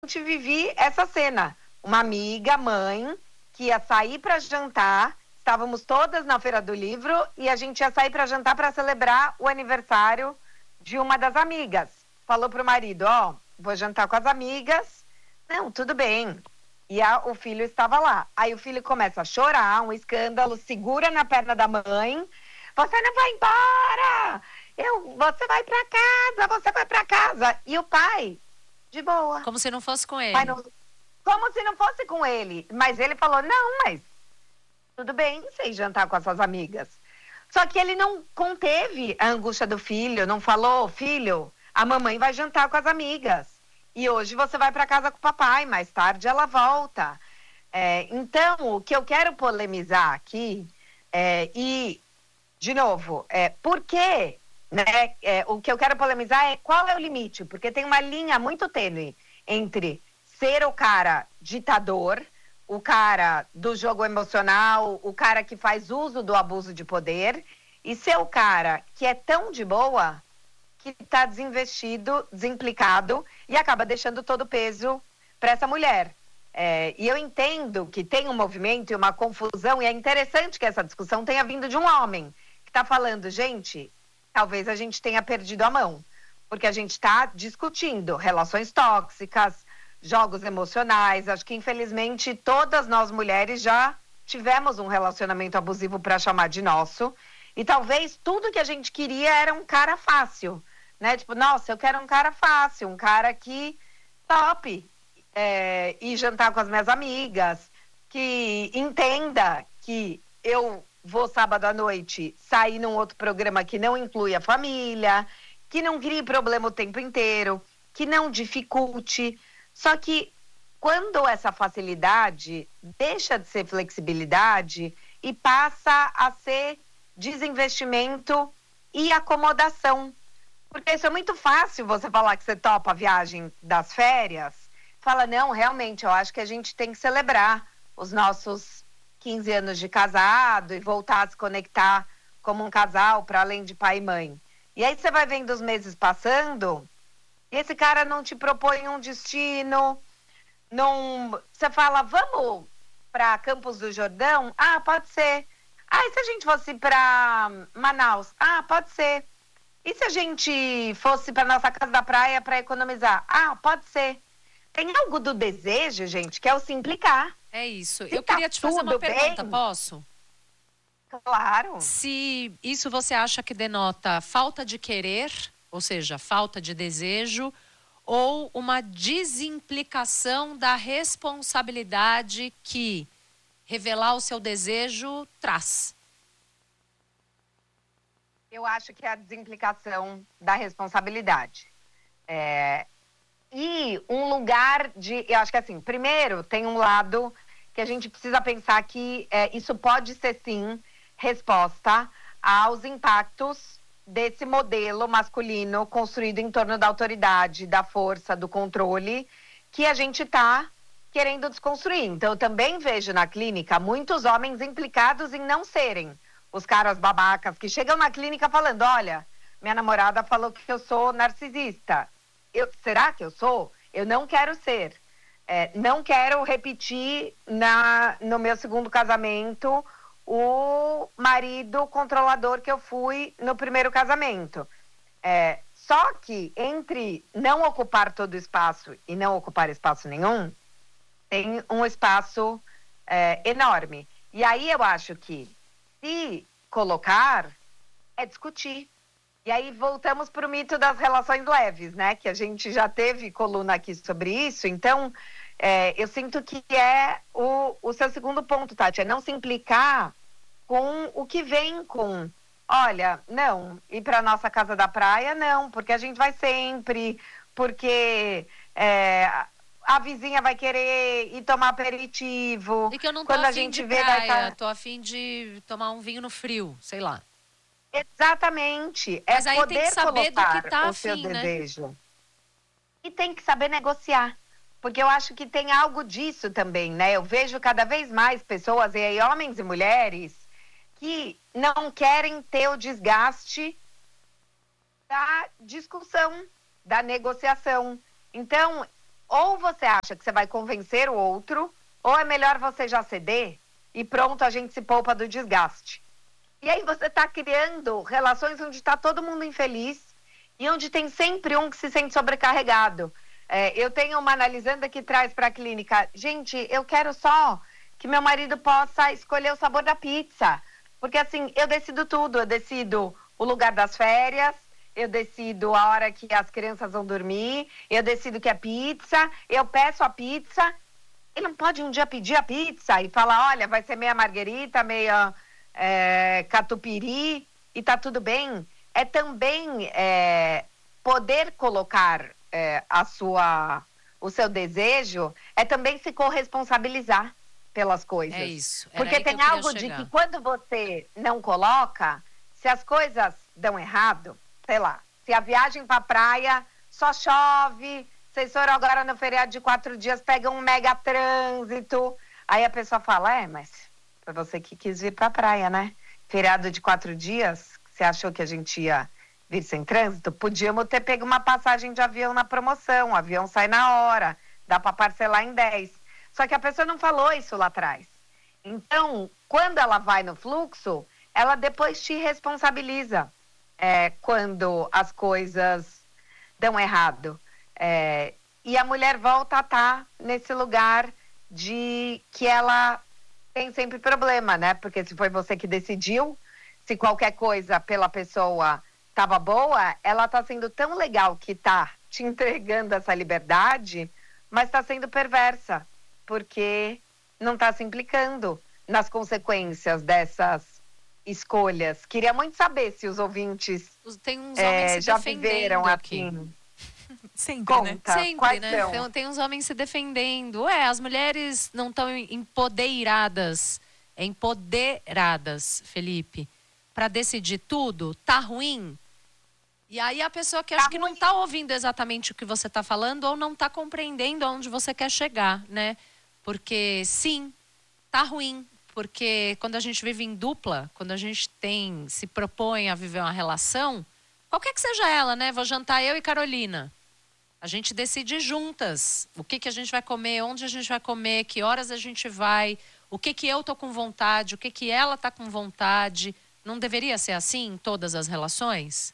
vivi essa cena. Uma amiga, mãe, que ia sair para jantar, estávamos todas na Feira do Livro e a gente ia sair para jantar para celebrar o aniversário de uma das amigas. Falou pro marido, vou jantar com as amigas. Não, tudo bem. E o filho estava lá. Aí o filho começa a chorar, um escândalo, segura na perna da mãe. Você não vai embora! Você vai para casa, você vai para casa. E o pai, de boa. Como se não fosse com ele. Como se não fosse com ele. Mas ele falou, não, mas tudo bem, sei jantar com as suas amigas. Só que ele não conteve a angústia do filho, não falou, filho, a mamãe vai jantar com as amigas. E hoje você vai para casa com o papai, mais tarde ela volta. Então, o que eu quero polemizar aqui, de novo, por quê? Né? O que eu quero polemizar é qual é o limite, porque tem uma linha muito tênue entre ser o cara ditador, o cara do jogo emocional, o cara que faz uso do abuso de poder, e ser o cara que é tão de boa que está desinvestido, desimplicado e acaba deixando todo o peso para essa mulher. E eu entendo que tem um movimento e uma confusão, e é interessante que essa discussão tenha vindo de um homem que está falando, gente, talvez a gente tenha perdido a mão, porque a gente está discutindo relações tóxicas, jogos emocionais. Acho que, infelizmente, todas nós mulheres já tivemos um relacionamento abusivo para chamar de nosso, e talvez tudo que a gente queria era um cara fácil, né? Tipo, nossa, eu quero um cara fácil, um cara que tope ir jantar com as minhas amigas, que entenda que eu vou sábado à noite sair num outro programa que não inclui a família, que não crie problema o tempo inteiro, que não dificulte. Só que quando essa facilidade deixa de ser flexibilidade e passa a ser desinvestimento e acomodação. Porque isso é muito fácil você falar que você topa a viagem das férias. Fala, não, realmente, eu acho que a gente tem que celebrar os nossos 15 anos de casado e voltar a se conectar como um casal para além de pai e mãe. E aí você vai vendo os meses passando e esse cara não te propõe um destino, não... Você fala, vamos para Campos do Jordão? Ah, pode ser. Ah, e se a gente fosse para Manaus? Ah, pode ser. E se a gente fosse para nossa casa da praia para economizar? Ah, pode ser. Tem algo do desejo, gente, que é o se implicar. É isso. Se eu queria te fazer uma pergunta, bem, posso? Claro. Se isso você acha que denota falta de querer, ou seja, falta de desejo, ou uma desimplicação da responsabilidade que revelar o seu desejo traz? Eu acho que é a desimplicação da responsabilidade. E um lugar de... Eu acho que assim, primeiro tem um lado que a gente precisa pensar que isso pode ser sim resposta aos impactos desse modelo masculino construído em torno da autoridade, da força, do controle, que a gente está querendo desconstruir. Então, eu também vejo na clínica muitos homens implicados em não serem os caras babacas que chegam na clínica falando, olha, minha namorada falou que eu sou narcisista. Será que eu sou? Eu não quero ser. Não quero repetir no meu segundo casamento o marido controlador que eu fui no primeiro casamento. Só que entre não ocupar todo o espaço e não ocupar espaço nenhum, tem um espaço enorme. E aí eu acho que se colocar é discutir. E aí voltamos para o mito das relações leves, né? Que a gente já teve coluna aqui sobre isso. Então, eu sinto que é o seu segundo ponto, Tati, é não se implicar com o que vem com... Olha, não, ir para nossa casa da praia, não, porque a gente vai sempre, porque a vizinha vai querer ir tomar aperitivo. E que eu não tô afim de praia, tô afim de tomar um vinho no frio, sei lá. Exatamente. Mas aí poder tem que saber do que tá o afim, seu né? desejo. E tem que saber negociar. Porque eu acho que tem algo disso também, né? Eu vejo cada vez mais pessoas, e aí homens e mulheres, que não querem ter o desgaste da discussão, da negociação. Então, ou você acha que você vai convencer o outro, ou é melhor você já ceder e pronto, a gente se poupa do desgaste. E aí você está criando relações onde está todo mundo infeliz e onde tem sempre um que se sente sobrecarregado. Eu tenho uma analisanda que traz para a clínica, gente, eu quero só que meu marido possa escolher o sabor da pizza. Porque assim, eu decido tudo, eu decido o lugar das férias, eu decido a hora que as crianças vão dormir, eu decido que é pizza, eu peço a pizza. Ele não pode um dia pedir a pizza e falar, olha, vai ser meia marguerita, meia catupiry e tá tudo bem. É também poder colocar o seu desejo, é também se corresponsabilizar pelas coisas. É isso. Porque tem algo de que quando você não coloca, se as coisas dão errado, sei lá, se a viagem pra praia só chove, vocês foram agora no feriado de 4 dias, pegam um mega trânsito, aí a pessoa fala, mas foi você que quis vir pra praia, né? Feriado de 4 dias, você achou que a gente ia vir sem trânsito? Podíamos ter pego uma passagem de avião na promoção, o avião sai na hora, dá pra parcelar em 10. Só que a pessoa não falou isso lá atrás. Então, quando ela vai no fluxo, ela depois te responsabiliza quando as coisas dão errado. E a mulher volta a estar nesse lugar de que ela tem sempre problema, né? Porque se foi você que decidiu, se qualquer coisa pela pessoa estava boa, ela está sendo tão legal que está te entregando essa liberdade, mas está sendo perversa, porque não está se implicando nas consequências dessas escolhas. Queria muito saber se os ouvintes tem uns homens se já viveram aqui. assim. Sempre, Conta, né? Sempre, né? Tem uns homens se defendendo. As mulheres não estão empoderadas, Felipe, para decidir tudo. Tá ruim? E aí a pessoa que acha que não tá ouvindo exatamente o que você tá falando ou não tá compreendendo aonde você quer chegar, né? Porque sim, tá ruim. Porque quando a gente vive em dupla, quando a gente se propõe a viver uma relação, qualquer que seja ela, né? Vou jantar eu e Carolina. A gente decide juntas o que a gente vai comer, onde a gente vai comer, que horas a gente vai, o que eu tô com vontade, o que ela tá com vontade. Não deveria ser assim em todas as relações?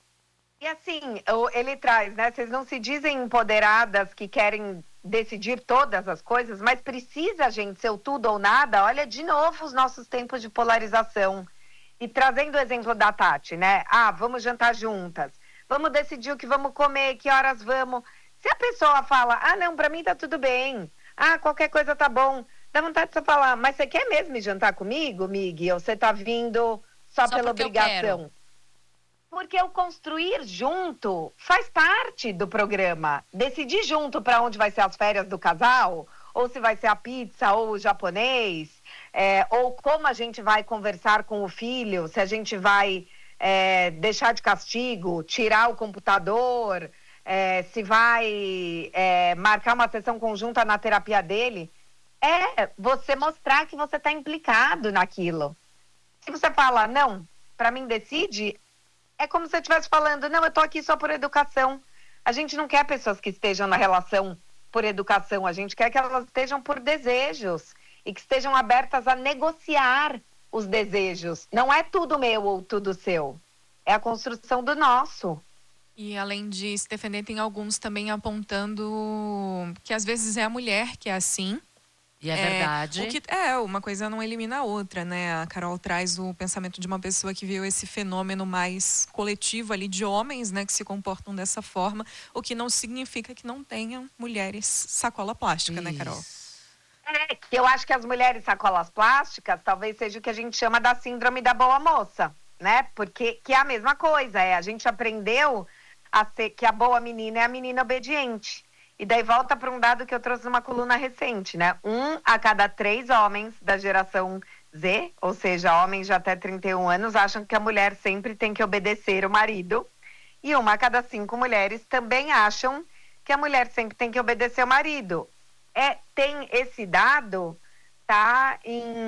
E assim, ele traz, né? Vocês não se dizem empoderadas que querem decidir todas as coisas, mas precisa, gente, ser o tudo ou nada. Olha, de novo, os nossos tempos de polarização. E trazendo o exemplo da Tati, né? Vamos jantar juntas. Vamos decidir o que vamos comer, que horas vamos. Se a pessoa fala, não, pra mim tá tudo bem. Qualquer coisa tá bom. Dá vontade de você falar, mas você quer mesmo jantar comigo, Mig? Ou você tá vindo só pela obrigação? Porque o construir junto faz parte do programa. Decidir junto para onde vai ser as férias do casal, ou se vai ser a pizza ou o japonês, ou como a gente vai conversar com o filho, se a gente vai deixar de castigo, tirar o computador, se vai marcar uma sessão conjunta na terapia dele. Você mostrar que você está implicado naquilo. Se você fala, não, para mim decide, é como se você estivesse falando, não, eu tô aqui só por educação. A gente não quer pessoas que estejam na relação por educação, a gente quer que elas estejam por desejos e que estejam abertas a negociar os desejos. Não é tudo meu ou tudo seu, é a construção do nosso. E além de se defender, tem alguns também apontando que às vezes é a mulher que é assim. E é verdade. Uma coisa não elimina a outra, né? A Carol traz o pensamento de uma pessoa que viu esse fenômeno mais coletivo ali de homens, né? Que se comportam dessa forma, o que não significa que não tenham mulheres sacola plástica, né, Carol? Que eu acho que as mulheres sacolas plásticas talvez seja o que a gente chama da síndrome da boa moça, né? Porque que é a mesma coisa, a gente aprendeu a ser que a boa menina é a menina obediente. E daí volta para um dado que eu trouxe numa coluna recente, né? 1 a cada 3 homens da geração Z, ou seja, homens de até 31 anos, acham que a mulher sempre tem que obedecer o marido. E 1 a cada 5 mulheres também acham que a mulher sempre tem que obedecer o marido. Tem esse dado, tá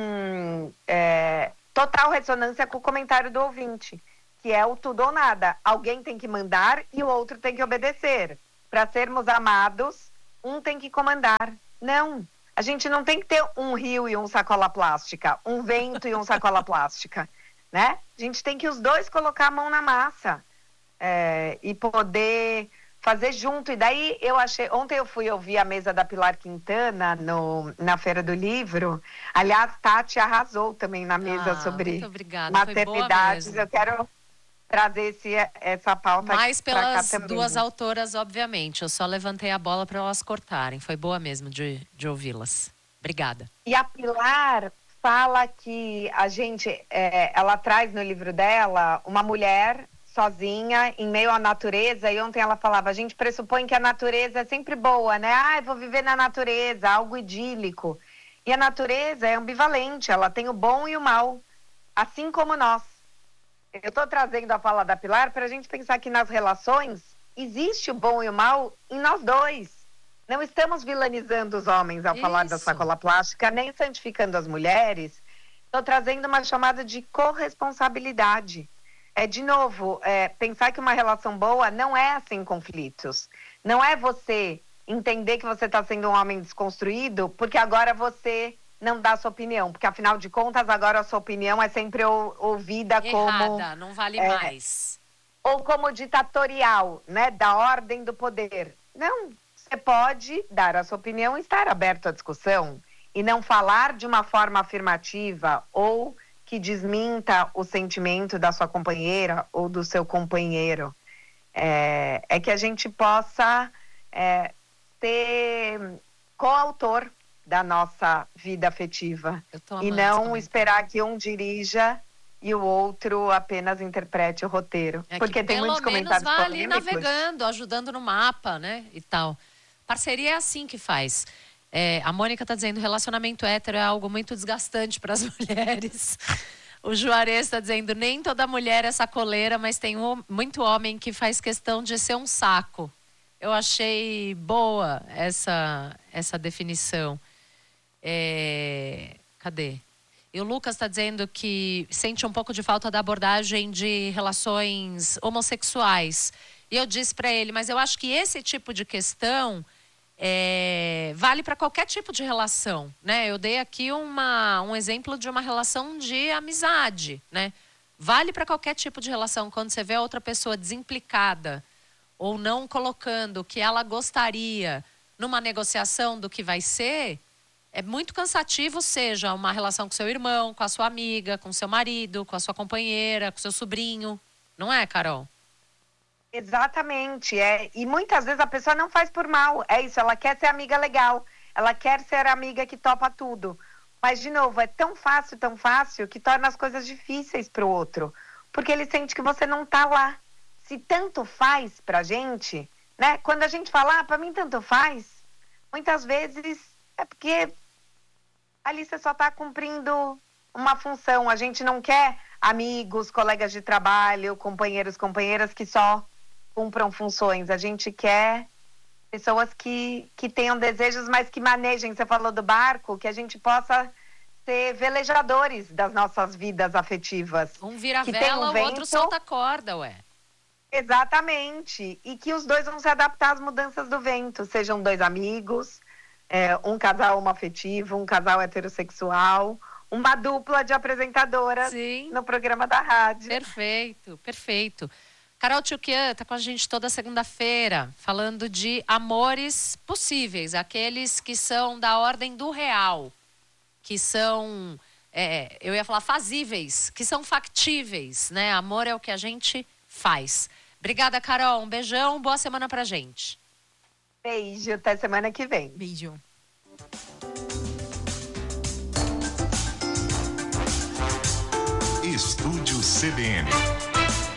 em total ressonância com o comentário do ouvinte, que é o tudo ou nada. Alguém tem que mandar e o outro tem que obedecer. Para sermos amados, um tem que comandar. Não, a gente não tem que ter um rio e um sacola plástica, um vento e um sacola plástica, né? A gente tem que os dois colocar a mão na massa e poder fazer junto. E daí eu achei... Ontem eu fui ouvir a mesa da Pilar Quintana na Feira do Livro. Aliás, Tati arrasou também na mesa sobre muito obrigada. maternidades. Eu quero trazer essa pauta mais pra cá pelas também. duas autoras, obviamente. Eu só levantei a bola para elas cortarem. Foi boa mesmo de ouvi-las. Obrigada. E a Pilar fala que a gente... ela traz no livro dela uma mulher sozinha, em meio à natureza, e ontem ela falava, a gente pressupõe que a natureza é sempre boa, né? Eu vou viver na natureza, algo idílico. E a natureza é ambivalente, ela tem o bom e o mal, assim como nós. Eu estou trazendo a fala da Pilar para a gente pensar que nas relações existe o bom e o mal em nós dois. Não estamos vilanizando os homens ao falar da sacola plástica, nem santificando as mulheres. Estou trazendo uma chamada de corresponsabilidade. De novo, pensar que uma relação boa não é sem conflitos. Não é você entender que você está sendo um homem desconstruído porque agora você não dá a sua opinião. Porque, afinal de contas, agora a sua opinião é sempre ouvida como... Errada, não vale mais. Ou como ditatorial, né? Da ordem do poder. Não, você pode dar a sua opinião e estar aberto à discussão. E não falar de uma forma afirmativa ou... que desminta o sentimento da sua companheira ou do seu companheiro. É que a gente possa ser coautor da nossa vida afetiva. E não esperar que um dirija e o outro apenas interprete o roteiro. Porque tem muitos comentários polêmicos. Pelo menos vai ali polêmicos. navegando, ajudando no mapa, né? E tal. Parceria é assim que faz. A Mônica está dizendo, relacionamento hétero é algo muito desgastante para as mulheres. O Juarez está dizendo, nem toda mulher é sacoleira, mas tem muito homem que faz questão de ser um saco. Eu achei boa essa definição. Cadê? E o Lucas está dizendo que sente um pouco de falta da abordagem de relações homossexuais. E eu disse para ele, mas eu acho que esse tipo de questão... vale para qualquer tipo de relação, né? Eu dei aqui um exemplo de uma relação de amizade, né? Vale para qualquer tipo de relação. Quando você vê a outra pessoa desimplicada ou não colocando o que ela gostaria numa negociação do que vai ser, é muito cansativo, seja uma relação com seu irmão, com a sua amiga, com seu marido, com a sua companheira, com seu sobrinho. Não é, Carol? Exatamente, e muitas vezes a pessoa não faz por mal, isso, ela quer ser amiga legal, ela quer ser amiga que topa tudo, mas de novo, é tão fácil que torna as coisas difíceis para o outro, porque ele sente que você não tá lá. Se tanto faz pra gente, né, quando a gente fala, para mim tanto faz, muitas vezes é porque ali você só tá cumprindo uma função, a gente não quer amigos, colegas de trabalho, companheiros, companheiras que só cumpram funções. A gente quer pessoas que tenham desejos, mas que manejem. Você falou do barco, que a gente possa ser velejadores das nossas vidas afetivas. Um vira vela, o outro solta corda, ué. Exatamente. E que os dois vão se adaptar às mudanças do vento. Sejam dois amigos, um casal homoafetivo, um casal heterossexual, uma dupla de apresentadoras no programa da rádio. Perfeito, perfeito. Carol Tchukian está com a gente toda segunda-feira, falando de amores possíveis, aqueles que são da ordem do real, que são, eu ia falar fazíveis, que são factíveis, né? Amor é o que a gente faz. Obrigada, Carol. Um beijão, boa semana pra gente. Beijo, até semana que vem. Beijo. Estúdio CBN.